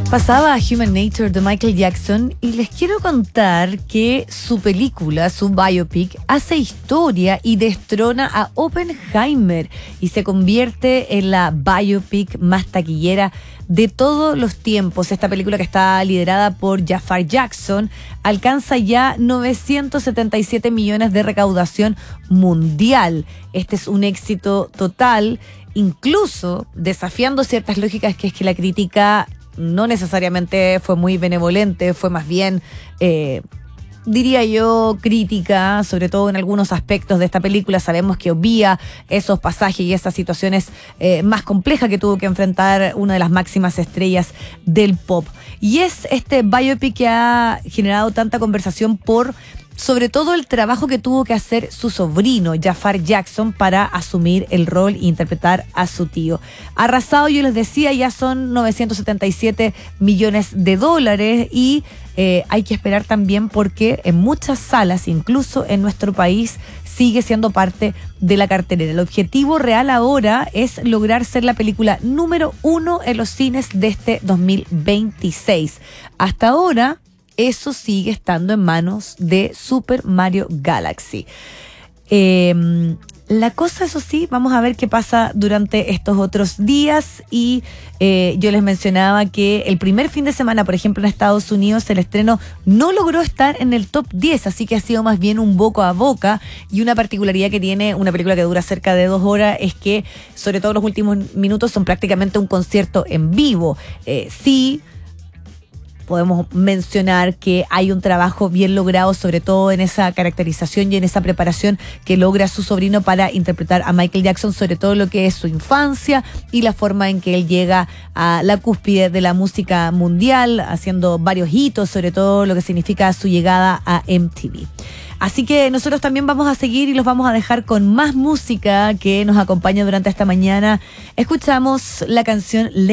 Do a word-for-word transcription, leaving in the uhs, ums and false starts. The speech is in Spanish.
Pasaba a Human Nature de Michael Jackson y les quiero contar que su película, su biopic, hace historia y destrona a Oppenheimer y se convierte en la biopic más taquillera de todos los tiempos. Esta película, que está liderada por Jafar Jackson, alcanza ya novecientos setenta y siete millones de recaudación mundial. Este es un éxito total, incluso desafiando ciertas lógicas, que es que la crítica no necesariamente fue muy benevolente, fue más bien, eh, diría yo, crítica, sobre todo en algunos aspectos de esta película. Sabemos que obvia esos pasajes y esas situaciones eh, más complejas que tuvo que enfrentar una de las máximas estrellas del pop. Y es este biopic que ha generado tanta conversación por, sobre todo, el trabajo que tuvo que hacer su sobrino, Jafar Jackson, para asumir el rol e interpretar a su tío. Arrasado, yo les decía, ya son novecientos setenta y siete millones de dólares y eh, hay que esperar también, porque en muchas salas, incluso en nuestro país, sigue siendo parte de la cartelera. El objetivo real ahora es lograr ser la película número uno en los cines de este dos mil veintiséis. Hasta ahora, eso sigue estando en manos de Super Mario Galaxy. Eh, la cosa, eso sí, vamos a ver qué pasa durante estos otros días. Y eh, yo les mencionaba que el primer fin de semana, por ejemplo, en Estados Unidos, el estreno no logró estar en el top diez, así que ha sido más bien un boca a boca. Y una particularidad que tiene una película que dura cerca de dos horas es que, sobre todo los últimos minutos, son prácticamente un concierto en vivo. Eh, sí, podemos mencionar que hay un trabajo bien logrado, sobre todo en esa caracterización y en esa preparación que logra su sobrino para interpretar a Michael Jackson, sobre todo lo que es su infancia y la forma en que él llega a la cúspide de la música mundial, haciendo varios hitos, sobre todo lo que significa su llegada a M T V. Así que nosotros también vamos a seguir y los vamos a dejar con más música que nos acompaña durante esta mañana. Escuchamos la canción